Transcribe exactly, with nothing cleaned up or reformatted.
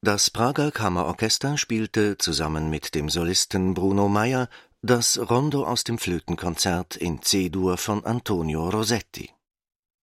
Das Prager Kammerorchester spielte zusammen mit dem Solisten Bruno Meyer das Rondo aus dem Flötenkonzert in C-Dur von Antonio Rosetti.